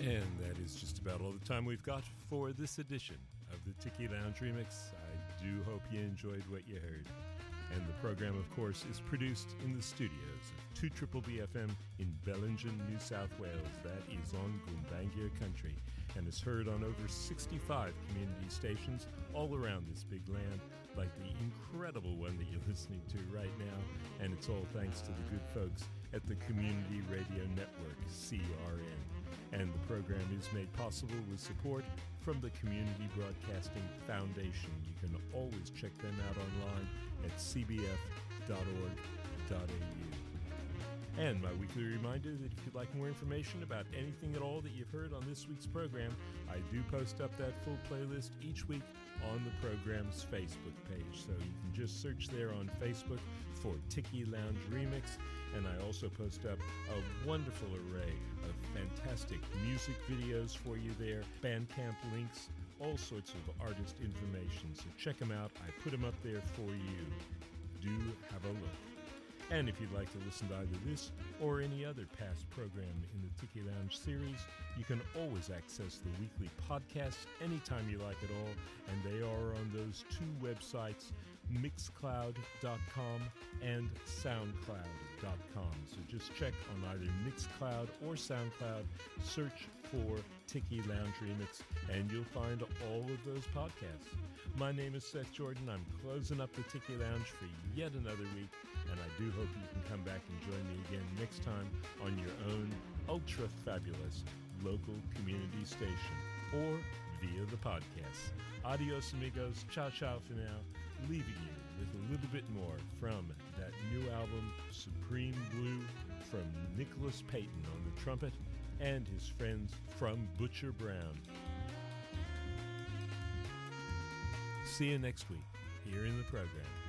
And that is just about all the time we've got for this edition of the Tiki Lounge Remix. I do hope you enjoyed what you heard. And the program, of course, is produced in the studios of 2BBFM in Bellingen, New South Wales. That is on Gumbaynggirr country and is heard on over 65 community stations all around this big land, like the incredible one that you're listening to right now. And it's all thanks to the good folks at the Community Radio Network, CRN. And the program is made possible with support from the Community Broadcasting Foundation. You can always check them out online at cbf.org.au. And my weekly reminder that if you'd like more information about anything at all that you've heard on this week's program, I do post up that full playlist each week on the program's Facebook page. So you can just search there on Facebook for Tiki Lounge Remix. And I also post up a wonderful array of fantastic music videos for you there, Bandcamp links, all sorts of artist information. So check them out. I put them up there for you. Do have a look. And if you'd like to listen to either this or any other past program in the Tiki Lounge series, you can always access the weekly podcasts anytime you like at all, and they are on those two websites, Mixcloud.com and Soundcloud.com. So just check on either Mixcloud or Soundcloud, search for Tiki Lounge Remix, and you'll find all of those podcasts. My name is Seth Jordan. I'm closing up the Tiki Lounge for yet another week, and I do hope you can come back and join me again next time on your own ultra-fabulous local community station or via the podcast. Adios, amigos. Ciao, ciao for now. Leaving you with a little bit more from that new album, Supreme Blue, from Nicholas Payton on the trumpet and his friends from Butcher Brown. See you next week here in the program.